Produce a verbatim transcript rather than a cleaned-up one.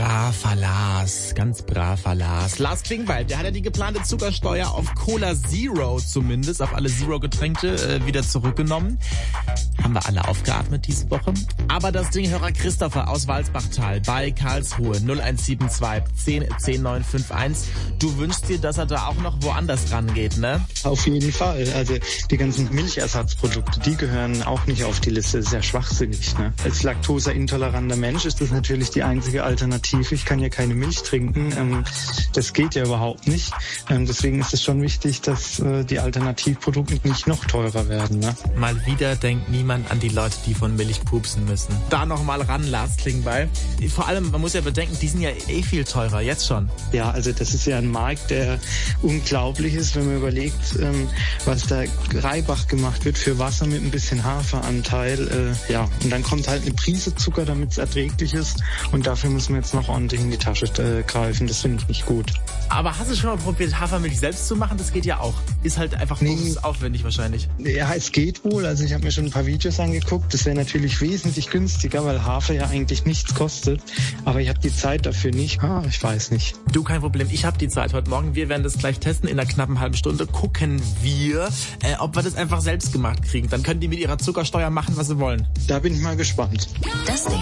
braver Lars, ganz braver Lars. Lars Klingbeil, der hat ja die geplante Zuckersteuer auf Cola Zero zumindest, auf alle Zero-Getränke äh, wieder zurückgenommen. Haben wir alle aufgeatmet diese Woche. Aber das Dinghörer Christopher aus Walsbachtal bei Karlsruhe null eins sieben zwei zehn zehn neun fünf eins. Du wünschst dir, dass er da auch noch woanders rangeht, ne? Auf jeden Fall. Also die ganzen Milchersatzprodukte, die gehören auch nicht auf die Liste. Das ist ja schwachsinnig, ne? Als laktoseintoleranter Mensch ist das natürlich die einzige Alternative. Ich kann ja keine Milch trinken. Ähm, das geht ja überhaupt nicht. Ähm, deswegen ist es schon wichtig, dass äh, die Alternativprodukte nicht noch teurer werden, ne? Mal wieder denkt niemand an die Leute, die von Milch pupsen müssen. Da noch mal ran, Lars Klingbeil. Vor allem, man muss ja bedenken, die sind ja eh viel teurer, jetzt schon. Ja, also das ist ja ein Markt, der unglaublich ist, wenn man überlegt, ähm, was da Reibach gemacht wird für Wasser mit ein bisschen Haferanteil. Äh, ja, und dann kommt halt eine Prise Zucker, damit es erträglich ist. Und dafür muss man jetzt noch ordentlich in die Tasche äh, greifen. Das finde ich nicht gut. Aber hast du schon mal probiert, Hafermilch selbst zu machen? Das geht ja auch. Ist halt einfach nee. aufwendig wahrscheinlich. Ja, es geht wohl. Also ich habe mir schon ein paar Videos angeguckt. Das wäre natürlich wesentlich günstiger, weil Hafer ja eigentlich nichts kostet. Aber ich habe die Zeit dafür nicht. Ah, ich weiß nicht. Du, kein Problem. Ich habe die Zeit heute Morgen. Wir werden das gleich testen. In einer knappen halben Stunde gucken wir, äh, ob wir das einfach selbst gemacht kriegen. Dann können die mit ihrer Zuckersteuer machen, was sie wollen. Da bin ich mal gespannt. Das Ding